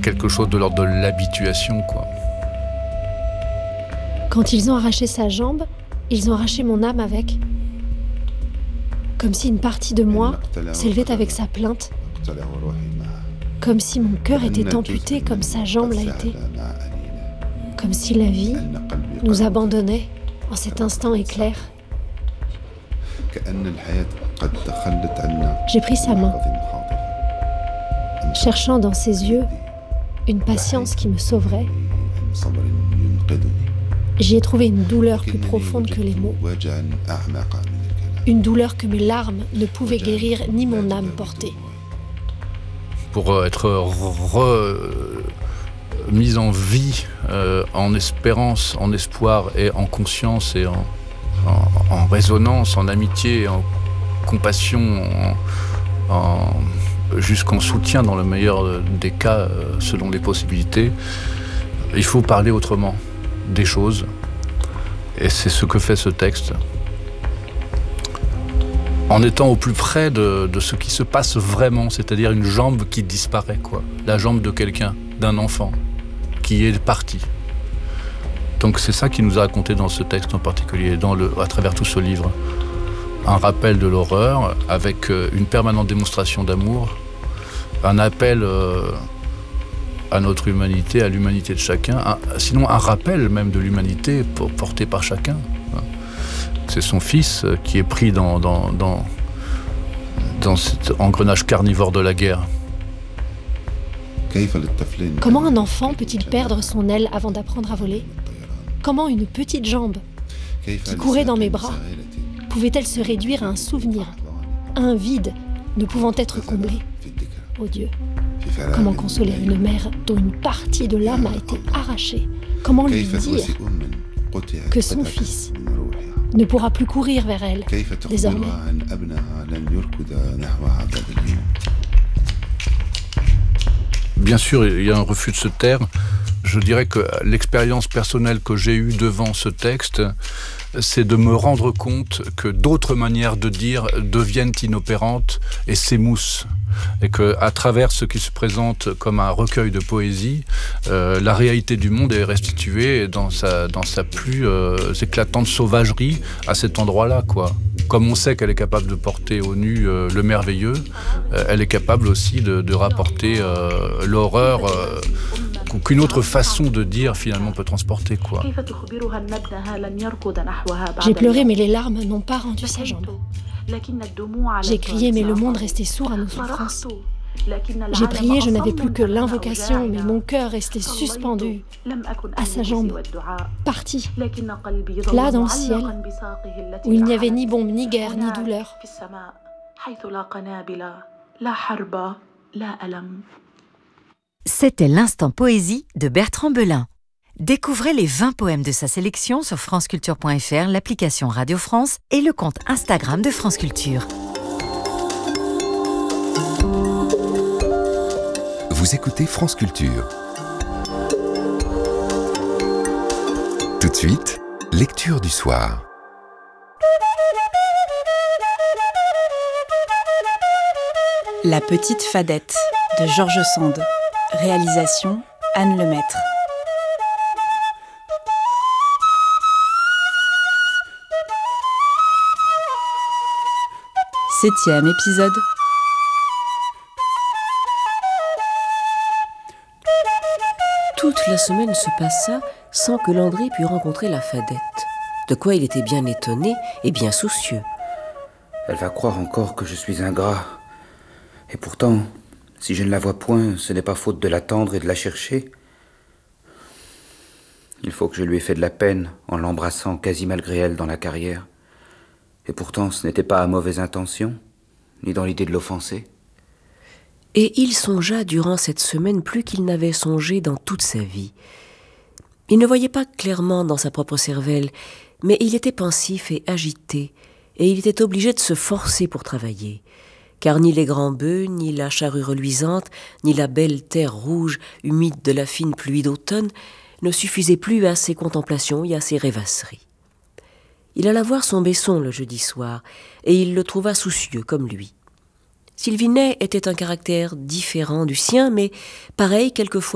quelque chose de l'ordre de l'habituation, quoi. Quand ils ont arraché sa jambe, ils ont arraché mon âme avec. Comme si une partie de moi s'élevait avec sa plainte. Comme si mon cœur était amputé comme sa jambe l'a été. Comme si la vie nous abandonnait en cet instant éclair. J'ai pris sa main, cherchant dans ses yeux une patience qui me sauverait. J'y ai trouvé une douleur plus profonde que les mots. Une douleur que mes larmes ne pouvaient guérir ni mon âme porter. Pour être mise en vie, en espérance, en espoir et en conscience et en résonance, en amitié, en compassion, jusqu'en soutien dans le meilleur des cas, selon les possibilités. Il faut parler autrement des choses, et c'est ce que fait ce texte. En étant au plus près de ce qui se passe vraiment, c'est-à-dire une jambe qui disparaît, quoi. La jambe de quelqu'un, d'un enfant, qui est parti. Donc c'est ça qu'il nous a raconté dans ce texte en particulier, à travers tout ce livre. Un rappel de l'horreur avec une permanente démonstration d'amour, un appel à notre humanité, à l'humanité de chacun, sinon un rappel même de l'humanité porté par chacun. C'est son fils qui est pris dans cet engrenage carnivore de la guerre. Comment un enfant peut-il perdre son aile avant d'apprendre à voler ? Comment une petite jambe qui courait dans mes bras pouvait-elle se réduire à un souvenir, à un vide ne pouvant être comblé ? Oh Dieu, comment consoler une mère dont une partie de l'âme a été arrachée ? Comment lui dire que son fils ne pourra plus courir vers elle désormais ? Bien sûr, il y a un refus de se taire. Je dirais que l'expérience personnelle que j'ai eue devant ce texte, c'est de me rendre compte que d'autres manières de dire deviennent inopérantes et s'émoussent. Et qu'à travers ce qui se présente comme un recueil de poésie, la réalité du monde est restituée dans sa plus éclatante sauvagerie à cet endroit-là, quoi. Comme on sait qu'elle est capable de porter au nu le merveilleux, elle est capable aussi de rapporter l'horreur qu'aucune autre façon de dire finalement peut transporter, quoi. J'ai pleuré mais les larmes n'ont pas rendu sa jambe. J'ai crié mais le monde restait sourd à nos souffrances. J'ai prié, je n'avais plus que l'invocation, mais mon cœur restait suspendu à sa jambe, parti, là dans le ciel, où il n'y avait ni bombe, ni guerre, ni douleur. C'était l'instant poésie de Bertrand Belin. Découvrez les 20 poèmes de sa sélection sur franceculture.fr, l'application Radio France et le compte Instagram de France Culture. Vous écoutez France Culture. Tout de suite, lecture du soir. La petite fadette de Georges Sand. Réalisation Anne Lemaître. Septième épisode. Toute la semaine se passa sans que Landry pût rencontrer la fadette, de quoi il était bien étonné et bien soucieux. Elle va croire encore que je suis ingrat. Et pourtant, si je ne la vois point, ce n'est pas faute de l'attendre et de la chercher. Il faut que je lui ai fait de la peine en l'embrassant quasi malgré elle dans la carrière. Et pourtant, ce n'était pas à mauvaise intention, ni dans l'idée de l'offenser. Et il songea durant cette semaine plus qu'il n'avait songé dans toute sa vie. Il ne voyait pas clairement dans sa propre cervelle, mais il était pensif et agité, et il était obligé de se forcer pour travailler. Car ni les grands bœufs, ni la charrue reluisante, ni la belle terre rouge, humide de la fine pluie d'automne, ne suffisaient plus à ses contemplations et à ses rêvasseries. Il alla voir son Besson le jeudi soir, et il le trouva soucieux comme lui. Sylvinet était un caractère différent du sien, mais pareil quelquefois